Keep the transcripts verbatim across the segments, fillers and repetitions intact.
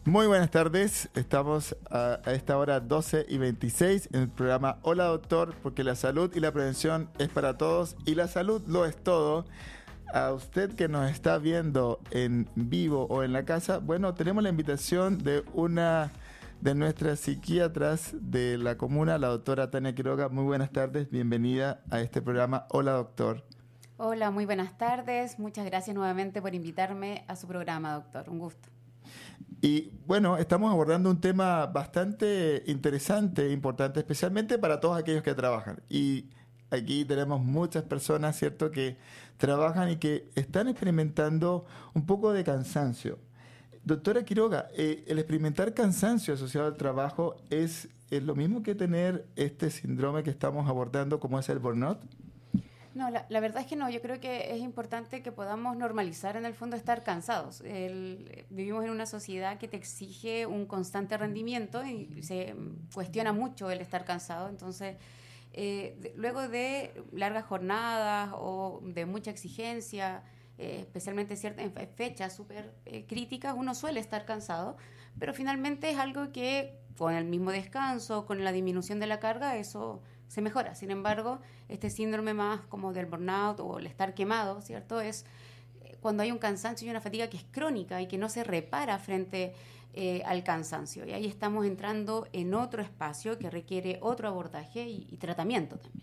Muy buenas tardes, estamos a, a esta hora doce y veintiséis en el programa Hola Doctor, porque la salud y la prevención es para todos y la salud lo es todo. A usted que nos está viendo en vivo o en la casa, bueno, tenemos la invitación de una de nuestras psiquiatras de la comuna, la doctora Tania Quiroga. Muy buenas tardes, bienvenida a este programa Hola Doctor. Hola, muy buenas tardes, muchas gracias nuevamente por invitarme a su programa, doctor, un gusto. Y bueno, estamos abordando un tema bastante interesante, importante, especialmente para todos aquellos que trabajan. Y aquí tenemos muchas personas, ¿cierto?, que trabajan y que están experimentando un poco de cansancio. Doctora Quiroga, eh, ¿el experimentar cansancio asociado al trabajo es, es lo mismo que tener este síndrome que estamos abordando como es el burnout? No, la, la verdad es que no. Yo creo que es importante que podamos normalizar en el fondo estar cansados. El, vivimos en una sociedad que te exige un constante rendimiento y se cuestiona mucho el estar cansado. Entonces, eh, de, luego de largas jornadas o de mucha exigencia, eh, especialmente ciertas en fechas súper eh, críticas, uno suele estar cansado, pero finalmente es algo que con el mismo descanso, con la disminución de la carga, eso se mejora. Sin embargo, este síndrome más como del burnout o el estar quemado, ¿cierto?, es cuando hay un cansancio y una fatiga que es crónica y que no se repara frente eh, al cansancio. Y ahí estamos entrando en otro espacio que requiere otro abordaje y, y tratamiento también.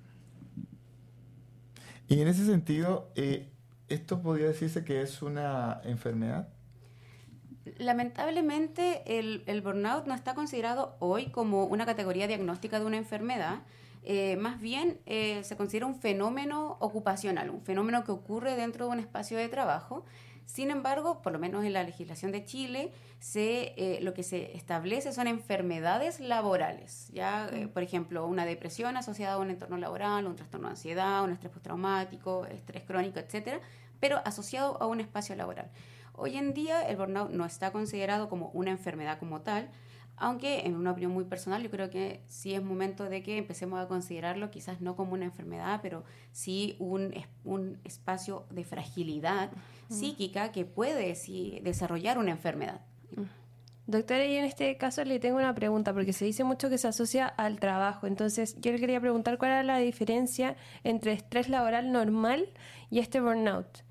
Y en ese sentido, eh, ¿esto podría decirse que es una enfermedad? Lamentablemente, el, el burnout no está considerado hoy como una categoría diagnóstica de una enfermedad. Eh, más bien eh, se considera un fenómeno ocupacional, un fenómeno que ocurre dentro de un espacio de trabajo. Sin embargo, por lo menos en la legislación de Chile, se, eh, lo que se establece son enfermedades laborales. ¿Ya? Eh, por ejemplo, una depresión asociada a un entorno laboral, un trastorno de ansiedad, un estrés postraumático, estrés crónico, etcétera, pero asociado a un espacio laboral. Hoy en día el burnout no está considerado como una enfermedad como tal, aunque en una opinión muy personal yo creo que sí es momento de que empecemos a considerarlo quizás no como una enfermedad, pero sí un, un espacio de fragilidad uh-huh. psíquica que puede sí, desarrollar una enfermedad. Uh-huh. Doctora, y en este caso le tengo una pregunta, porque se dice mucho que se asocia al trabajo. Entonces, yo le quería preguntar cuál era la diferencia entre estrés laboral normal y este burnout.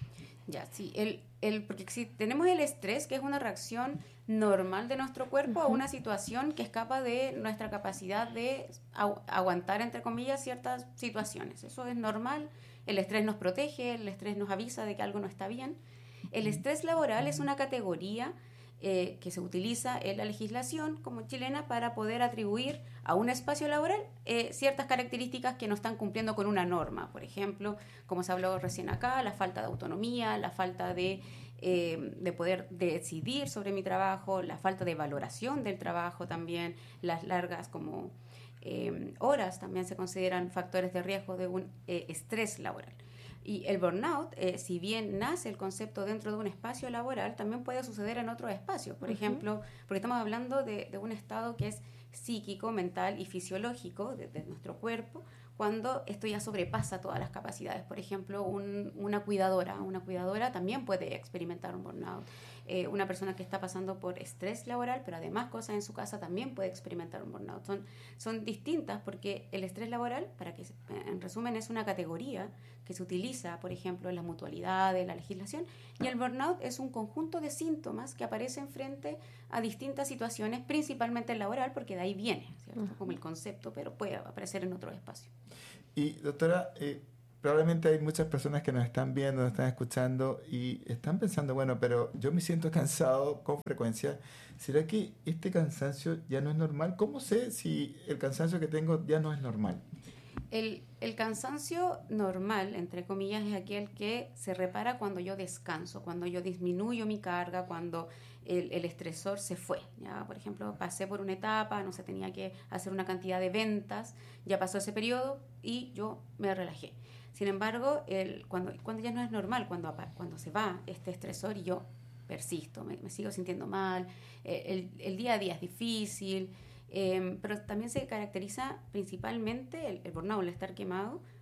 Ya, sí, el, el, porque si tenemos el estrés, que es una reacción normal de nuestro cuerpo uh-huh. a una situación que escapa de nuestra capacidad de agu- aguantar, entre comillas, ciertas situaciones. Eso es normal, el estrés nos protege, el estrés nos avisa de que algo no está bien. El estrés laboral uh-huh. es una categoría eh, que se utiliza en la legislación como chilena para poder atribuir a un espacio laboral eh, ciertas características que no están cumpliendo con una norma. Por ejemplo, como se habló recién acá, la falta de autonomía, la falta de, eh, de poder decidir sobre mi trabajo, la falta de valoración del trabajo también, las largas como eh, horas también se consideran factores de riesgo de un eh, estrés laboral. Y el burnout, eh, si bien nace el concepto dentro de un espacio laboral, también puede suceder en otros espacios. Por uh-huh. ejemplo, porque estamos hablando de, de un estado que es psíquico, mental y fisiológico de, de nuestro cuerpo, cuando esto ya sobrepasa todas las capacidades. Por ejemplo, un, una cuidadora, una cuidadora también puede experimentar un burnout. Eh, una persona que está pasando por estrés laboral, pero además cosas en su casa, también puede experimentar un burnout. Son, son distintas porque el estrés laboral, para que en resumen, es una categoría que se utiliza, por ejemplo, en las mutualidades, la legislación, y el burnout es un conjunto de síntomas que aparecen frente a distintas situaciones, principalmente el laboral, porque de ahí viene, ¿cierto? Uh-huh. Como el concepto, pero puede aparecer en otros espacios. Y doctora, eh, probablemente hay muchas personas que nos están viendo, nos están escuchando y están pensando, bueno, pero yo me siento cansado con frecuencia. ¿Será que este cansancio ya no es normal? ¿Cómo sé si el cansancio que tengo ya no es normal? El, el cansancio normal, entre comillas, es aquel que se repara cuando yo descanso, cuando yo disminuyo mi carga, cuando el, el estresor se fue. ¿Ya? Por ejemplo, pasé por una etapa, no sé, tenía que hacer una cantidad de ventas, ya pasó ese periodo y yo me relajé. Sin embargo, el, cuando, cuando ya no es normal, cuando, cuando se va este estresor y yo persisto, me, me sigo sintiendo mal, el, el día a día es difícil. Eh, pero también se caracteriza principalmente el, el burnout, el estar quemado,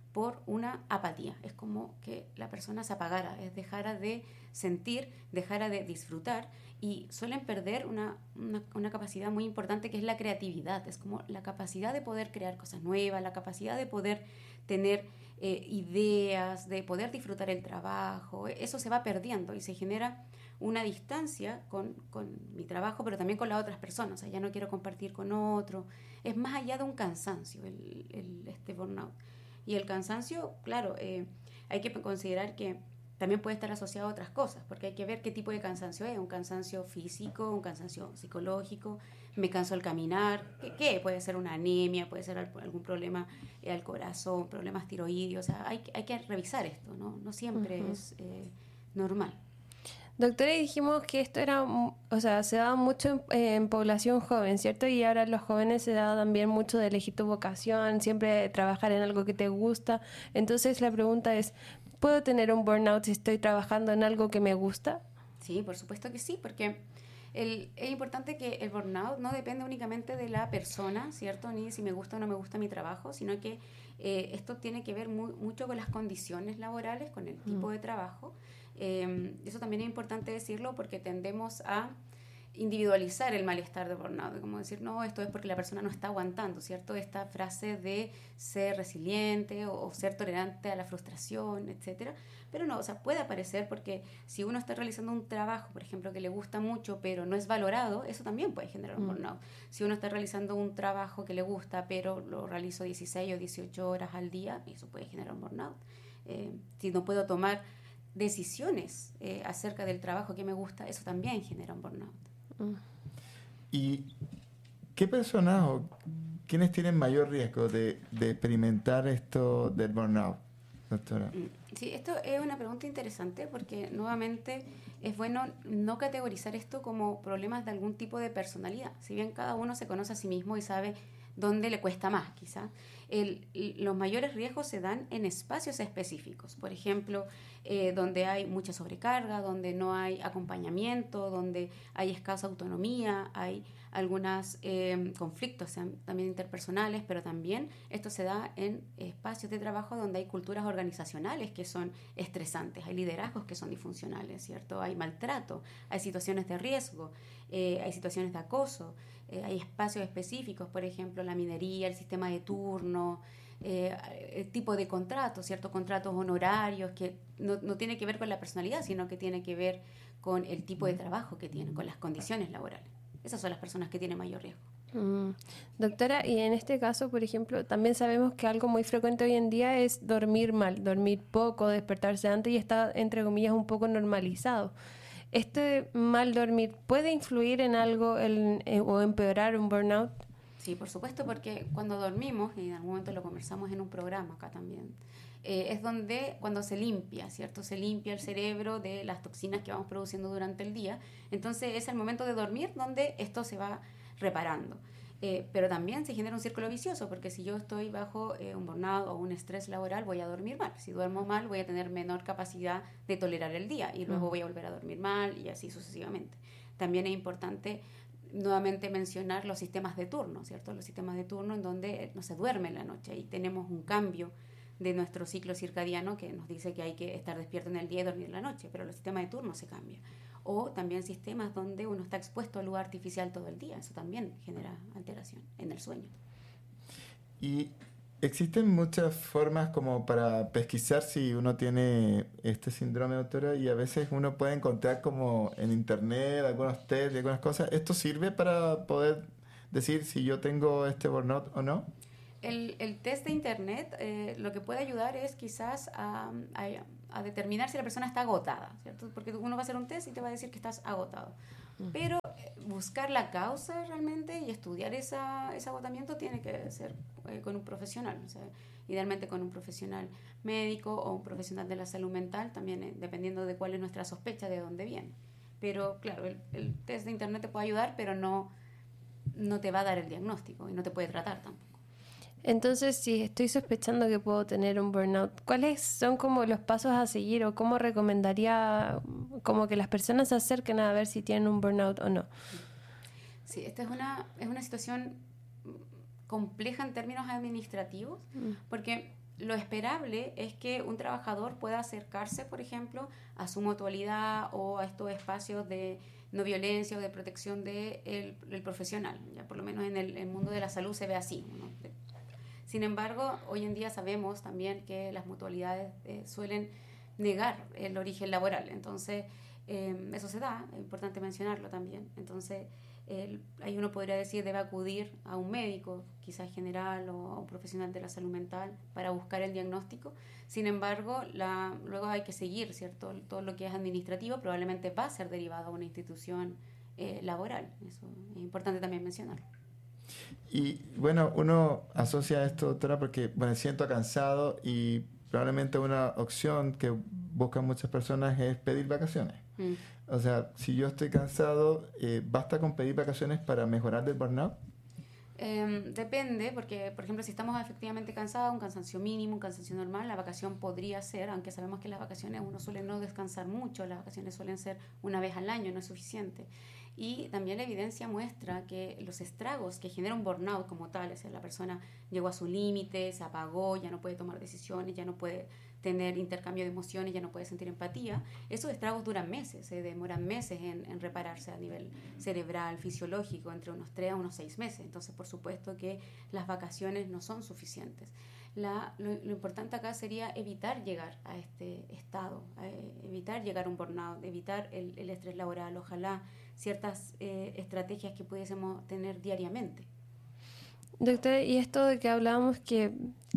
por una apatía. Es como que la persona se apagara, es dejara de sentir, dejara de disfrutar, y suelen perder una, una, una capacidad muy importante que es la creatividad. Es como la capacidad de poder crear cosas nuevas, la capacidad de poder tener eh, ideas, de poder disfrutar el trabajo. Eso se va perdiendo y se genera una distancia con, con mi trabajo, pero también con las otras personas. O sea, ya no quiero compartir con otro. Es más allá de un cansancio el, el, este burnout. Y el cansancio, claro, eh, hay que considerar que también puede estar asociado a otras cosas, porque hay que ver qué tipo de cansancio es. Un cansancio físico, un cansancio psicológico, me canso al caminar. ¿Qué? qué? Puede ser una anemia, puede ser algún problema eh, al corazón, problemas tiroideos. O sea, hay, hay que revisar esto, ¿no? No siempre uh-huh. es eh, normal. Doctora, y dijimos que esto era, o sea, se daba mucho en, en población joven, ¿cierto? Y ahora los jóvenes se da también mucho de elegir tu vocación, siempre trabajar en algo que te gusta. Entonces la pregunta es, ¿puedo tener un burnout si estoy trabajando en algo que me gusta? Sí, por supuesto que sí, porque el, es importante que el burnout no depende únicamente de la persona, ¿cierto? Ni si me gusta o no me gusta mi trabajo, sino que eh, esto tiene que ver muy, mucho con las condiciones laborales, con el tipo mm. de trabajo. Eh, eso también es importante decirlo porque tendemos a individualizar el malestar de burnout, como decir, no, esto es porque la persona no está aguantando, ¿cierto? Esta frase de ser resiliente o, o ser tolerante a la frustración, etcétera. Pero no, o sea, puede aparecer porque si uno está realizando un trabajo, por ejemplo, que le gusta mucho, pero no es valorado, eso también puede generar un mm. burnout. Si uno está realizando un trabajo que le gusta, pero lo realizo dieciséis o dieciocho horas al día, eso puede generar un burnout. Eh, si no puedo tomar decisiones eh, acerca del trabajo que me gusta, eso también genera un burnout. ¿Y qué personas o quiénes tienen mayor riesgo de, de experimentar esto del burnout, doctora? Sí, esto es una pregunta interesante porque nuevamente es bueno no categorizar esto como problemas de algún tipo de personalidad. Si bien cada uno se conoce a sí mismo y sabe dónde le cuesta más, quizá. El, los mayores riesgos se dan en espacios específicos, por ejemplo, eh, donde hay mucha sobrecarga, donde no hay acompañamiento, donde hay escasa autonomía, hay algunos eh, conflictos sean, también interpersonales, pero también esto se da en espacios de trabajo donde hay culturas organizacionales que son estresantes, hay liderazgos que son disfuncionales, ¿cierto? Hay maltrato, hay situaciones de riesgo, eh, hay situaciones de acoso. Eh, hay espacios específicos, por ejemplo, la minería, el sistema de turno, eh, el tipo de contratos, ciertos contratos honorarios, que no, no tiene que ver con la personalidad, sino que tiene que ver con el tipo de trabajo que tienen, con las condiciones laborales. Esas son las personas que tienen mayor riesgo. Mm. Doctora, y en este caso, por ejemplo, también sabemos que algo muy frecuente hoy en día es dormir mal, dormir poco, despertarse antes, y está, entre comillas, un poco normalizado. ¿Este mal dormir puede influir en algo el, eh, o empeorar un burnout? Sí, por supuesto, porque cuando dormimos, y en algún momento lo conversamos en un programa acá también, eh, es donde cuando se limpia, ¿cierto? Se limpia el cerebro de las toxinas que vamos produciendo durante el día. Entonces es el momento de dormir donde esto se va reparando. Eh, pero también se genera un círculo vicioso, porque si yo estoy bajo eh, un burnout o un estrés laboral, voy a dormir mal. Si duermo mal, voy a tener menor capacidad de tolerar el día y luego voy a volver a dormir mal y así sucesivamente. También es importante nuevamente mencionar los sistemas de turno, ¿cierto? Los sistemas de turno en donde no se duerme en la noche y tenemos un cambio de nuestro ciclo circadiano que nos dice que hay que estar despierto en el día y dormir en la noche, pero los sistemas de turno se cambian. O también sistemas donde uno está expuesto a luz artificial todo el día. Eso también genera alteración en el sueño. Y existen muchas formas como para pesquisar si uno tiene este síndrome, doctora, y a veces uno puede encontrar como en internet algunos test y algunas cosas. ¿Esto sirve para poder decir si yo tengo este burnout o no? El, el test de internet eh, lo que puede ayudar es quizás a, a, a determinar si la persona está agotada, ¿cierto? Porque uno va a hacer un test y te va a decir que estás agotado. Uh-huh. Pero eh, buscar la causa realmente y estudiar esa, ese agotamiento tiene que ser eh, con un profesional, o sea, idealmente con un profesional médico o un profesional de la salud mental, también eh, dependiendo de cuál es nuestra sospecha de dónde viene. Pero claro, el, el test de internet te puede ayudar, pero no, no te va a dar el diagnóstico y no te puede tratar tampoco. Entonces, si estoy sospechando que puedo tener un burnout, ¿cuáles son como los pasos a seguir o cómo recomendaría como que las personas se acerquen a ver si tienen un burnout o no? Sí, esta es una, es una situación compleja en términos administrativos, mm. porque lo esperable es que un trabajador pueda acercarse, por ejemplo, a su mutualidad o a estos espacios de no violencia o de protección del de el profesional. Ya por lo menos en el, el mundo de la salud se ve así, ¿no? Sin embargo, hoy en día sabemos también que las mutualidades eh, suelen negar el origen laboral. Entonces, eh, eso se da, es importante mencionarlo también. Entonces, el, ahí uno podría decir debe acudir a un médico, quizás general o a un profesional de la salud mental para buscar el diagnóstico. Sin embargo, la, luego hay que seguir, ¿cierto? Todo lo que es administrativo probablemente va a ser derivado a una institución eh, laboral. Eso es importante también mencionarlo. Y bueno, uno asocia esto, doctora, porque bueno, siento cansado y probablemente una opción que buscan muchas personas es pedir vacaciones. Mm. O sea, si yo estoy cansado, eh, ¿basta con pedir vacaciones para mejorar del burnout? Eh, depende, porque por ejemplo si estamos efectivamente cansados, un cansancio mínimo, un cansancio normal, la vacación podría ser, aunque sabemos que las vacaciones uno suele no descansar mucho, las vacaciones suelen ser una vez al año, no es suficiente. Y también la evidencia muestra que los estragos que genera un burnout como tal, o sea, la persona llegó a su límite, se apagó, ya no puede tomar decisiones, ya no puede tener intercambio de emociones, ya no puede sentir empatía, esos estragos duran meses, se demoran meses en, en repararse a nivel cerebral, fisiológico, entre unos tres a unos seis meses. Entonces, por supuesto que las vacaciones no son suficientes. La, lo, lo importante acá sería evitar llegar a este estado, eh, evitar llegar a un burnout, evitar el, el estrés laboral, ojalá ciertas eh, estrategias que pudiésemos tener diariamente. Doctora, y esto de que hablábamos que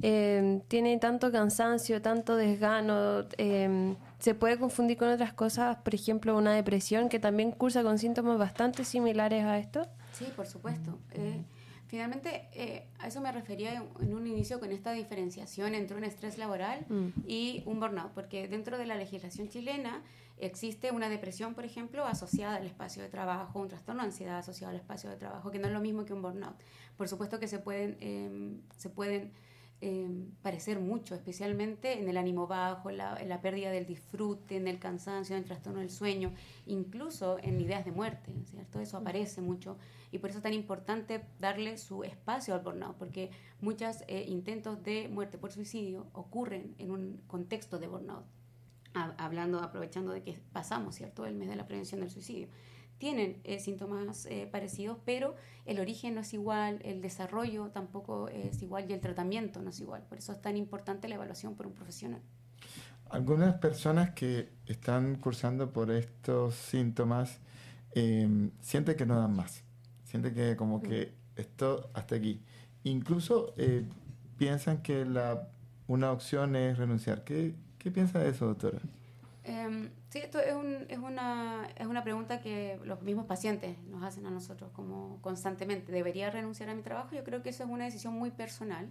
eh, tiene tanto cansancio, tanto desgano, eh, ¿se puede confundir con otras cosas? Por ejemplo, una depresión que también cursa con síntomas bastante similares a esto. Sí, por supuesto. Eh, finalmente, eh, a eso me refería en, en un inicio con esta diferenciación entre un estrés laboral mm. y un burnout, porque dentro de la legislación chilena existe una depresión, por ejemplo, asociada al espacio de trabajo, un trastorno de ansiedad asociado al espacio de trabajo, que no es lo mismo que un burnout. Por supuesto que se pueden, eh, se pueden eh, parecer mucho, especialmente en el ánimo bajo, en la, en la pérdida del disfrute, en el cansancio, en el trastorno del sueño, incluso en ideas de muerte, ¿cierto? Eso aparece mucho y por eso es tan importante darle su espacio al burnout, porque muchos eh, intentos de muerte por suicidio ocurren en un contexto de burnout. Hablando, aprovechando de que pasamos, ¿cierto?, el mes de la prevención del suicidio, tienen eh, síntomas eh, parecidos, pero el origen no es igual, el desarrollo tampoco es igual y el tratamiento no es igual. Por eso es tan importante la evaluación por un profesional. Algunas personas que están cursando por estos síntomas eh, sienten que no dan más, sienten que como que esto hasta aquí. Incluso eh, piensan que la, una opción es renunciar. ¿Qué ¿Qué piensa de eso, doctora? Um, sí, esto es, un, es, una, es una pregunta que los mismos pacientes nos hacen a nosotros como constantemente. ¿Debería renunciar a mi trabajo? Yo creo que eso es una decisión muy personal.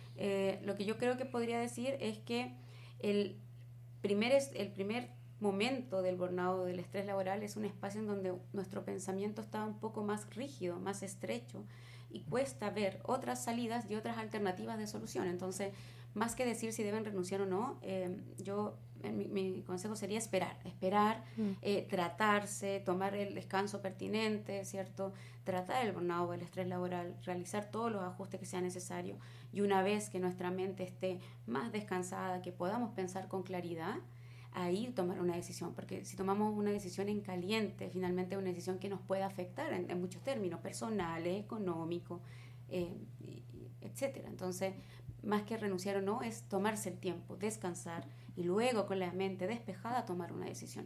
Eh, lo que yo creo que podría decir es que el primer, es, el primer momento del burnout, del estrés laboral, es un espacio en donde nuestro pensamiento está un poco más rígido, más estrecho, y cuesta ver otras salidas y otras alternativas de solución. Entonces, más que decir si deben renunciar o no, eh, yo, eh, mi, mi consejo sería esperar, esperar, mm. eh, tratarse, tomar el descanso pertinente, ¿cierto? Tratar el burnout, el estrés laboral, realizar todos los ajustes que sean necesarios, y una vez que nuestra mente esté más descansada, que podamos pensar con claridad, ahí tomar una decisión, porque si tomamos una decisión en caliente, finalmente es una decisión que nos puede afectar en, en muchos términos, personales, económicos, eh, etcétera. Entonces, más que renunciar o no, es tomarse el tiempo, descansar y luego con la mente despejada tomar una decisión.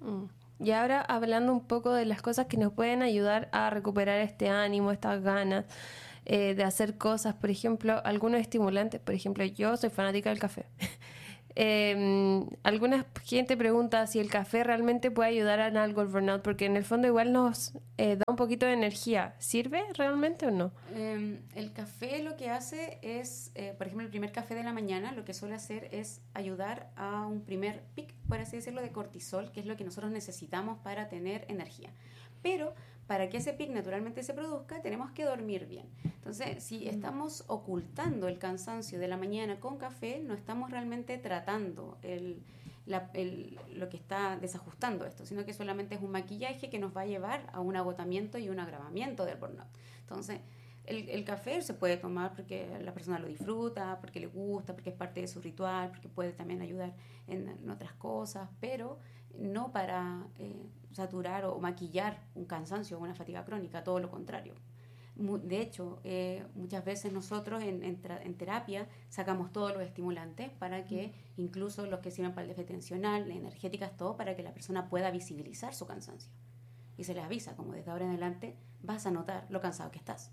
Mm. Y ahora hablando un poco de las cosas que nos pueden ayudar a recuperar este ánimo, estas ganas eh, de hacer cosas, por ejemplo, algunos estimulantes. Por ejemplo, yo soy fanática del café. Eh, alguna gente pregunta si el café realmente puede ayudar en algo el burnout, porque en el fondo igual nos eh, da un poquito de energía. ¿Sirve realmente o no? Eh, el café lo que hace es, eh, por ejemplo, el primer café de la mañana lo que suele hacer es ayudar a un primer pic, por así decirlo, de cortisol, que es lo que nosotros necesitamos para tener energía. Pero para que ese pic naturalmente se produzca, tenemos que dormir bien. Entonces, si estamos ocultando el cansancio de la mañana con café, no estamos realmente tratando el, la, el, lo que está desajustando esto, sino que solamente es un maquillaje que nos va a llevar a un agotamiento y un agravamiento del burnout. Entonces, el, el café se puede tomar porque la persona lo disfruta, porque le gusta, porque es parte de su ritual, porque puede también ayudar en, en otras cosas, pero no para eh, saturar o maquillar un cansancio o una fatiga crónica, todo lo contrario. De hecho, eh, muchas veces nosotros en, en, tra- en terapia sacamos todos los estimulantes para que, incluso los que sirven para el déficit atencional, energéticas, todo, para que la persona pueda visibilizar su cansancio. Y se les avisa, como desde ahora en adelante vas a notar lo cansado que estás.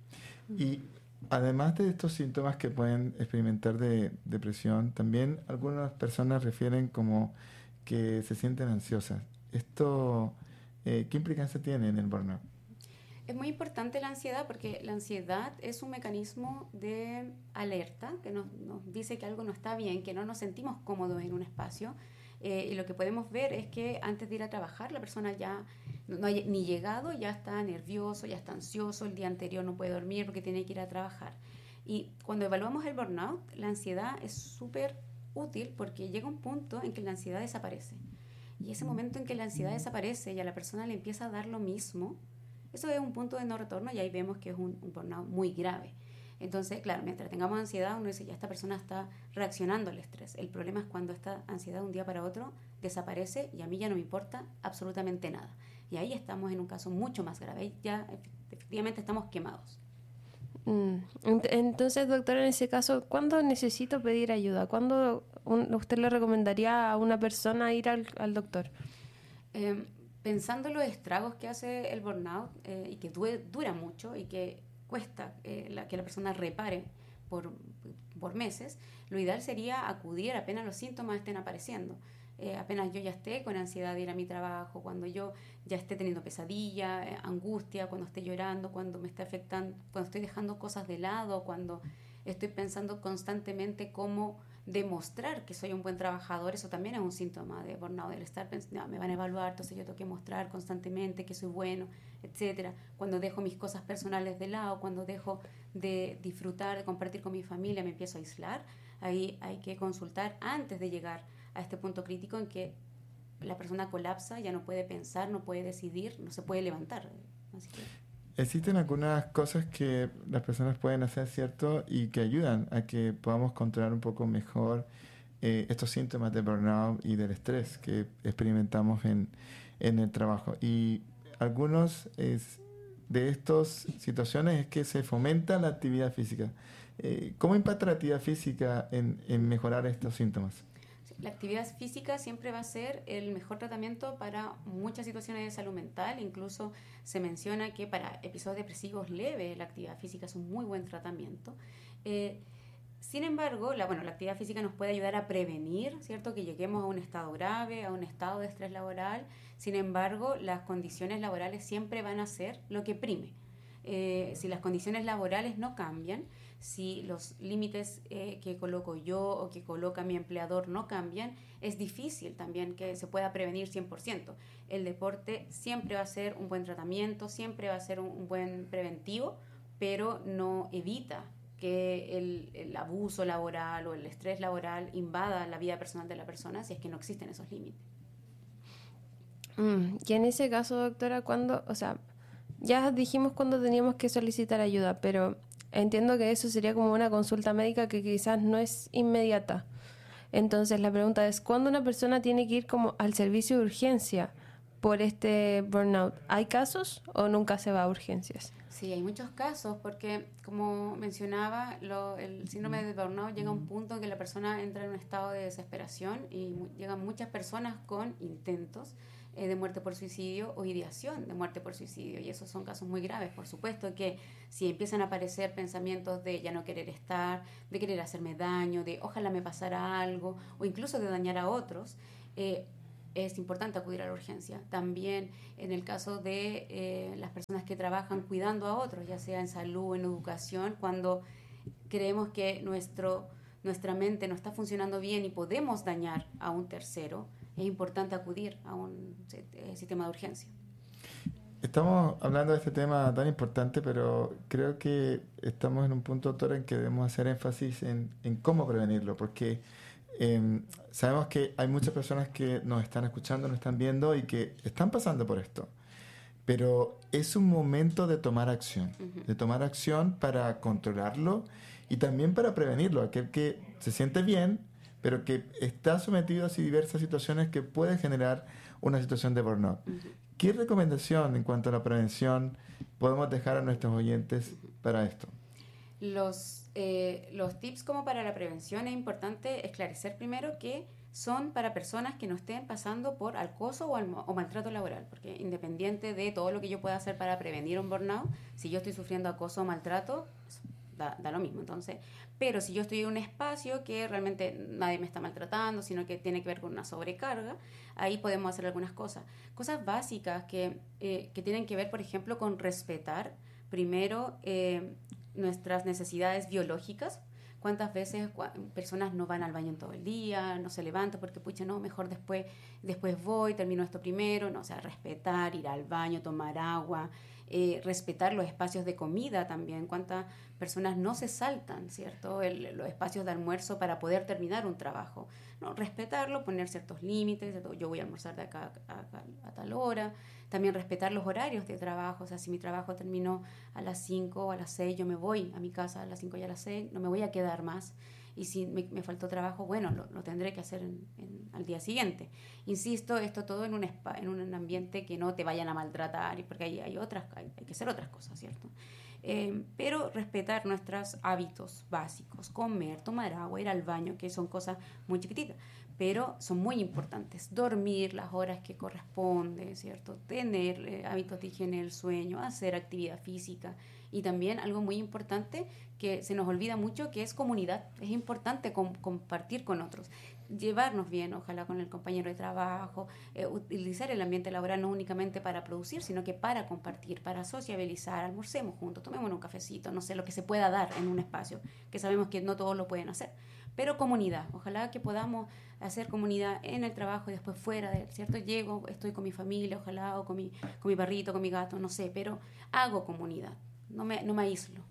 Y además de estos síntomas que pueden experimentar de depresión, también algunas personas refieren como que se sienten ansiosas. ¿Esto eh, qué implicancia tiene en el burnout? Es muy importante la ansiedad porque la ansiedad es un mecanismo de alerta que nos, nos dice que algo no está bien, que no nos sentimos cómodos en un espacio. Eh, y lo que podemos ver es que antes de ir a trabajar la persona ya no ha ni llegado, ya está nervioso, ya está ansioso, el día anterior no puede dormir porque tiene que ir a trabajar. Y cuando evaluamos el burnout, la ansiedad es súper útil porque llega un punto en que la ansiedad desaparece. Y ese momento en que la ansiedad desaparece y a la persona le empieza a dar lo mismo, eso es un punto de no retorno y ahí vemos que es un, un burnout muy grave. Entonces, claro, mientras tengamos ansiedad, uno dice, ya esta persona está reaccionando al estrés. El problema es cuando esta ansiedad de un día para otro desaparece y a mí ya no me importa absolutamente nada. Y ahí estamos en un caso mucho más grave. Ahí ya efectivamente estamos quemados. Mm. Entonces, doctora, en ese caso, ¿cuándo necesito pedir ayuda? ¿Cuándo un, usted le recomendaría a una persona ir al, al doctor? Eh, pensando en los estragos que hace el burnout eh, y que dure, dura mucho y que cuesta eh, la, que la persona repare por, por meses, lo ideal sería acudir apenas los síntomas estén apareciendo. Eh, apenas yo ya esté con ansiedad de ir a mi trabajo, cuando yo ya esté teniendo pesadilla, eh, angustia, cuando esté llorando, cuando me esté afectando, cuando estoy dejando cosas de lado, cuando estoy pensando constantemente cómo demostrar que soy un buen trabajador, eso también es un síntoma de burnout, del estar pensando, no, me van a evaluar, entonces yo tengo que mostrar constantemente que soy bueno, etcétera. Cuando dejo mis cosas personales de lado, cuando dejo de disfrutar, de compartir con mi familia, me empiezo a aislar, ahí hay que consultar antes de llegar a este punto crítico en que la persona colapsa, ya no puede pensar, no puede decidir, no se puede levantar. Así que... Existen algunas cosas que las personas pueden hacer, ¿cierto? Y que ayudan a que podamos controlar un poco mejor eh, estos síntomas de burnout y del estrés que experimentamos en, en el trabajo. Y algunos es, de estas situaciones es que se fomenta la actividad física. Eh, ¿Cómo impacta la actividad física en, en mejorar estos síntomas? La actividad física siempre va a ser el mejor tratamiento para muchas situaciones de salud mental. Incluso se menciona que para episodios depresivos leves la actividad física es un muy buen tratamiento. Eh, sin embargo, la, bueno, la actividad física nos puede ayudar a prevenir, ¿cierto?, que lleguemos a un estado grave, a un estado de estrés laboral. Sin embargo, las condiciones laborales siempre van a ser lo que prime. Eh, si las condiciones laborales no cambian, si los límites eh, que coloco yo o que coloca mi empleador no cambian, es difícil también que se pueda prevenir cien por ciento. El deporte siempre va a ser un buen tratamiento, siempre va a ser un, un buen preventivo, pero no evita que el, el abuso laboral o el estrés laboral invada la vida personal de la persona si es que no existen esos límites. Mm, y en ese caso, doctora, ¿cuándo, o sea, ya dijimos cuándo teníamos que solicitar ayuda, pero entiendo que eso sería como una consulta médica que quizás no es inmediata. Entonces la pregunta es, ¿cuándo una persona tiene que ir como al servicio de urgencia por este burnout? ¿Hay casos o nunca se va a urgencias? Sí, hay muchos casos porque, como mencionaba, lo, el síndrome de burnout llega a un punto en que la persona entra en un estado de desesperación y mu- llegan muchas personas con intentos eh, de muerte por suicidio o ideación de muerte por suicidio, y esos son casos muy graves. Por supuesto que si empiezan a aparecer pensamientos de ya no querer estar, de querer hacerme daño, de ojalá me pasara algo o incluso de dañar a otros, eh, es importante acudir a la urgencia. También en el caso de eh, las personas que trabajan cuidando a otros, ya sea en salud, en educación, cuando creemos que nuestro, nuestra mente no está funcionando bien y podemos dañar a un tercero, es importante acudir a un eh, sistema de urgencia. Estamos hablando de este tema tan importante, pero creo que estamos en un punto, doctora, en que debemos hacer énfasis en, en cómo prevenirlo, porque eh, sabemos que hay muchas personas que nos están escuchando, nos están viendo y que están pasando por esto. pero es un momento de tomar acción, Ujú. de tomar acción para controlarlo y también para prevenirlo. Aquel que se siente bien, pero que está sometido a diversas situaciones que puede generar una situación de burnout. Ujú. ¿Qué recomendación en cuanto a la prevención podemos dejar a nuestros oyentes para esto? Los, eh, los tips como para la prevención es importante esclarecer primero que son para personas que no estén pasando por acoso o, al, o maltrato laboral, porque independiente de todo lo que yo pueda hacer para prevenir un burnout, si yo estoy sufriendo acoso o maltrato, da, da lo mismo. Entonces, pero si yo estoy en un espacio que realmente nadie me está maltratando, sino que tiene que ver con una sobrecarga, ahí podemos hacer algunas cosas. Cosas básicas que, eh, que tienen que ver, por ejemplo, con respetar primero eh, nuestras necesidades biológicas. ¿Cuántas veces cua- personas no van al baño en todo el día, no se levantan porque, pucha, no, mejor después, después voy, termino esto primero? No, o sea, respetar, ir al baño, tomar agua, eh, respetar los espacios de comida también. ¿Cuántas personas no se saltan, cierto? El, los espacios de almuerzo para poder terminar un trabajo. No, respetarlo, poner ciertos límites, ¿cierto? Yo voy a almorzar de acá a, a, a tal hora. También respetar los horarios de trabajo, o sea, si mi trabajo terminó a las cinco o a las seis, yo me voy a mi casa a las cinco y a las seis, no me voy a quedar más. Y si me, me faltó trabajo, bueno, lo, lo tendré que hacer en, en, al día siguiente. Insisto, esto todo en un, spa, en un ambiente que no te vayan a maltratar, porque hay, hay, otras, hay, hay que hacer otras cosas, ¿cierto? Eh, pero respetar nuestros hábitos básicos, comer, tomar agua, ir al baño, que son cosas muy chiquititas, pero son muy importantes. Dormir las horas que corresponde, ¿cierto? Tener eh, hábitos de higiene del sueño, hacer actividad física y también algo muy importante que se nos olvida mucho, que es comunidad. Es importante com- compartir con otros, llevarnos bien, ojalá con el compañero de trabajo, eh, utilizar el ambiente laboral no únicamente para producir, sino que para compartir, para sociabilizar, almorcemos juntos, tomemos un cafecito, no sé, lo que se pueda dar en un espacio, que sabemos que no todos lo pueden hacer. Pero comunidad, ojalá que podamos hacer comunidad en el trabajo y después fuera de él, ¿cierto? Llego, estoy con mi familia, ojalá, o con mi, con mi perrito, con mi gato, no sé, pero hago comunidad, no me, no me aíslo.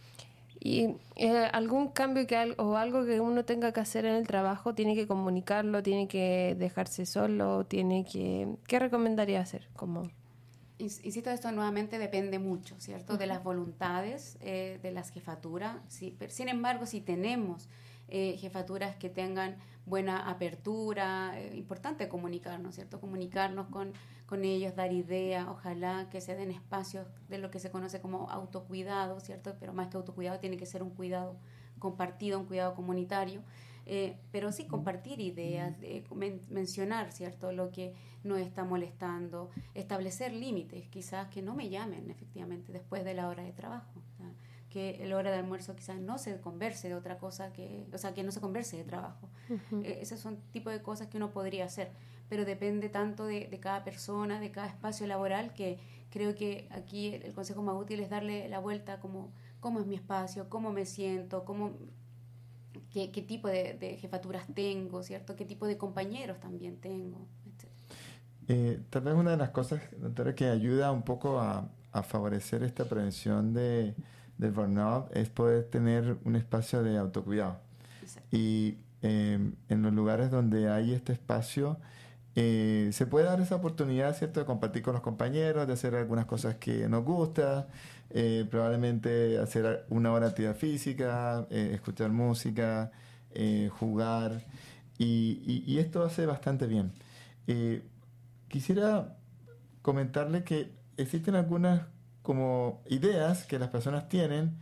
¿Y eh, algún cambio que al, o algo que uno tenga que hacer en el trabajo, tiene que comunicarlo, tiene que dejarse solo, tiene que... ¿Qué recomendaría hacer? Como... Insisto, esto nuevamente depende mucho, ¿cierto? Uh-huh. De las voluntades eh, de las jefaturas. Sí, pero, sin embargo, si tenemos eh, jefaturas que tengan buena apertura, eh, importante comunicarnos, ¿cierto? Comunicarnos con, con ellos, dar ideas, ojalá que se den espacios de lo que se conoce como autocuidado, ¿cierto? Pero más que autocuidado tiene que ser un cuidado compartido, un cuidado comunitario. Eh, pero sí compartir ideas, eh, men- mencionar, ¿cierto?, lo que nos está molestando, establecer límites, quizás que no me llamen efectivamente después de la hora de trabajo, o sea, que la hora de almuerzo quizás no se converse de otra cosa, que, o sea, que no se converse de trabajo. Uh-huh. Eh, esos son tipos de cosas que uno podría hacer, pero depende tanto de, de cada persona, de cada espacio laboral, que creo que aquí el, el consejo más útil es darle la vuelta como cómo es mi espacio, cómo me siento, cómo... Qué, qué tipo de, de jefaturas tengo, ¿cierto? Qué tipo de compañeros también tengo, etcétera. Eh, tal vez una de las cosas, doctora, que ayuda un poco a, a favorecer esta prevención de, del burnout es poder tener un espacio de autocuidado. Exacto. Y eh, en los lugares donde hay este espacio, eh, se puede dar esa oportunidad, ¿cierto?, de compartir con los compañeros, de hacer algunas cosas que nos gustan, eh, probablemente hacer una hora de actividad física, eh, escuchar música, eh, jugar, y, y, y esto hace bastante bien. Eh, quisiera comentarle que existen algunas como ideas que las personas tienen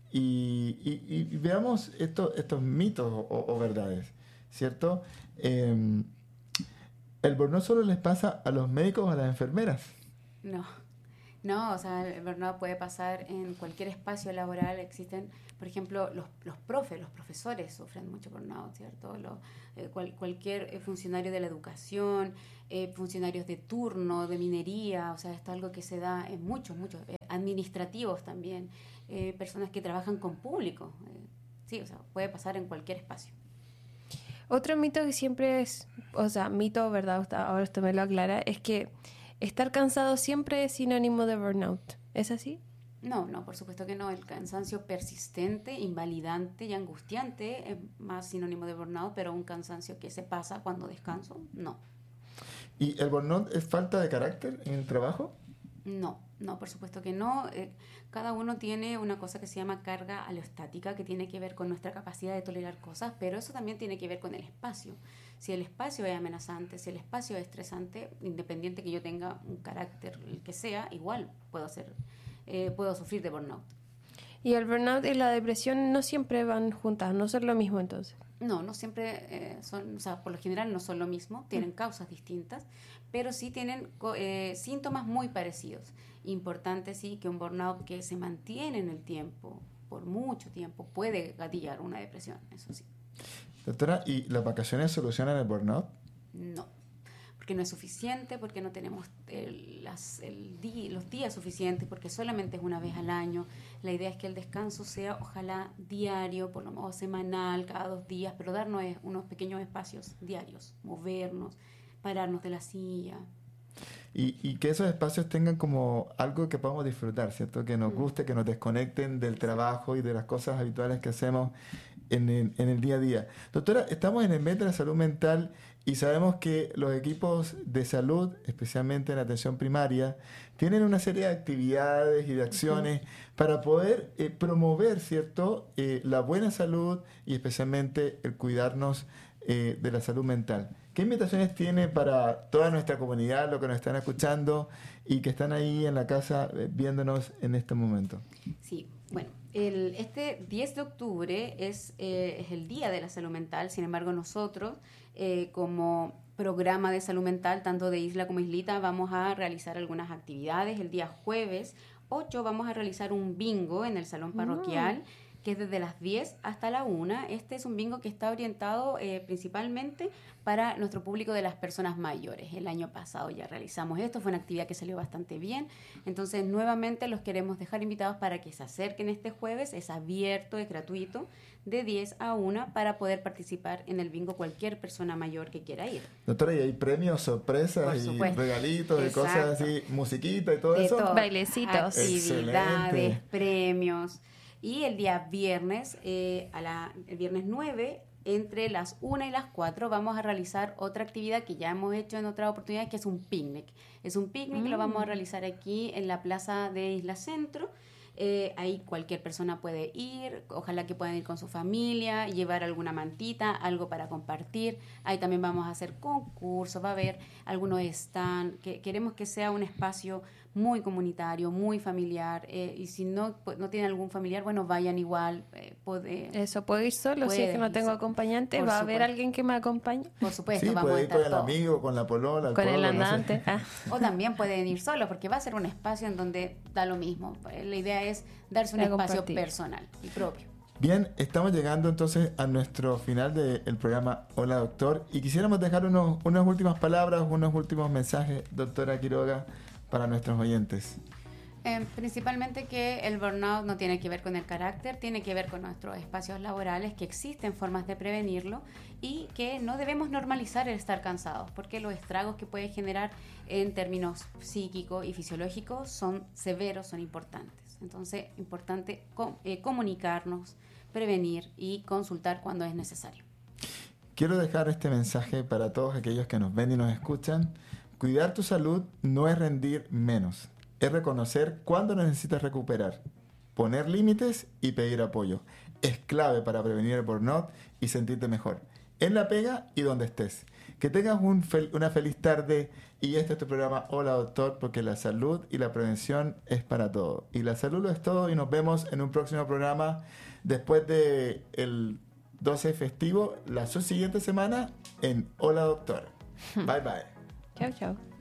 y, y, y veamos esto, estos mitos o, o verdades, ¿cierto? Eh, ¿El burnout solo les pasa a los médicos o a las enfermeras? No, no, o sea, el burnout puede pasar en cualquier espacio laboral. Existen, por ejemplo, los, los profes, los profesores sufren mucho burnout, ¿cierto? Lo, eh, cual, cualquier funcionario de la educación, eh, funcionarios de turno, de minería, o sea, es algo que se da en muchos, muchos, eh, administrativos también, eh, personas que trabajan con público. Eh, sí, o sea, puede pasar en cualquier espacio. Otro mito que siempre es, o sea, mito, ¿verdad? Ahora usted me lo aclara, es que estar cansado siempre es sinónimo de burnout. ¿Es así? No, no, por supuesto que no. El cansancio persistente, invalidante y angustiante es más sinónimo de burnout, pero un cansancio que se pasa cuando descanso, no. ¿Y el burnout es falta de carácter en el trabajo? No, no, por supuesto que no. Eh, cada uno tiene una cosa que se llama carga aleostática, que tiene que ver con nuestra capacidad de tolerar cosas, pero eso también tiene que ver con el espacio. Si el espacio es amenazante, si el espacio es estresante, independiente que yo tenga un carácter, el que sea, igual puedo ser, eh, puedo sufrir de burnout. Y el burnout y la depresión no siempre van juntas, no son lo mismo entonces. No, no siempre eh, son, o sea, por lo general no son lo mismo, tienen causas distintas, pero sí tienen eh, síntomas muy parecidos. Importante sí que un burnout que se mantiene en el tiempo, por mucho tiempo, puede gatillar una depresión, eso sí. Doctora, ¿y las vacaciones solucionan el burnout? No, porque no es suficiente, porque no tenemos el, las, el di, los días suficientes, porque solamente es una vez al año. La idea es que el descanso sea ojalá diario, por lo menos semanal, cada dos días, pero darnos unos pequeños espacios diarios, movernos, pararnos de la silla. Y, y que esos espacios tengan como algo que podamos disfrutar, ¿cierto? Que nos guste, que nos desconecten del trabajo y de las cosas habituales que hacemos en el, en el día a día. Doctora, estamos en el mes de la salud mental y sabemos que los equipos de salud, especialmente en atención primaria, tienen una serie de actividades y de acciones uh-huh. para poder eh, promover, ¿cierto?, eh, la buena salud y especialmente el cuidarnos eh, de la salud mental. ¿Qué invitaciones tiene para toda nuestra comunidad, los que nos están escuchando y que están ahí en la casa eh, viéndonos en este momento? Sí, bueno, el, este diez de octubre es, eh, es el Día de la Salud Mental. Sin embargo, nosotros eh, como programa de salud mental, tanto de Isla como Islita, vamos a realizar algunas actividades. El día jueves ocho vamos a realizar un bingo en el salón parroquial, mm. que es desde las diez hasta la una. Este es un bingo que está orientado eh, principalmente para nuestro público de las personas mayores. El año pasado ya realizamos esto, fue una actividad que salió bastante bien. Entonces, nuevamente los queremos dejar invitados para que se acerquen este jueves. Es abierto, es gratuito, de diez a una, para poder participar en el bingo cualquier persona mayor que quiera ir. Doctora, ¿y hay premios, sorpresas y regalitos y cosas así, musiquita y todo de eso? Todo. Bailecitos. Actividades, Excelente. Premios. Y el día viernes, eh, a la, el viernes nueve, entre las una y las cuatro, vamos a realizar otra actividad que ya hemos hecho en otra oportunidad, que es un picnic. Es un picnic, mm. lo vamos a realizar aquí en la plaza de Isla Centro. Eh, ahí cualquier persona puede ir, ojalá que puedan ir con su familia, llevar alguna mantita, algo para compartir. Ahí también vamos a hacer concursos, va a haber algunos stands, que queremos que sea un espacio muy comunitario, muy familiar, eh, y si no no tienen algún familiar, bueno, vayan igual. Eh, puede, Eso, puedo ir solo, si es que no tengo acompañante, ¿va a haber alguien que me acompañe? Por supuesto, sí, vamos puede a ir estar con el todos. amigo, con la polola, el con polo, el no sé. andante. Ah. O también pueden ir solos, porque va a ser un espacio en donde da lo mismo. La idea es darse un A espacio compartir. personal y propio. Bien, estamos llegando entonces a nuestro final del programa Hola Doctor y quisiéramos dejar unos, unas últimas palabras, unos últimos mensajes, doctora Quiroga, para nuestros oyentes. Eh, principalmente que el burnout no tiene que ver con el carácter, tiene que ver con nuestros espacios laborales, que existen formas de prevenirlo y que no debemos normalizar el estar cansados, porque los estragos que puede generar en términos psíquicos y fisiológicos son severos, son importantes. Entonces, importante com- eh, comunicarnos, prevenir y consultar cuando es necesario. Quiero dejar este mensaje para todos aquellos que nos ven y nos escuchan. Cuidar tu salud no es rendir menos. Es reconocer cuándo necesitas recuperar, poner límites y pedir apoyo. Es clave para prevenir el burnout y sentirte mejor, en la pega y donde estés. Que tengas un fel- una feliz tarde y este es tu programa Hola Doctor, porque la salud y la prevención es para todo. Y la salud lo es todo y nos vemos en un próximo programa después del doce festivo, la subsiguiente semana en Hola Doctor. Bye bye. Chao, chao.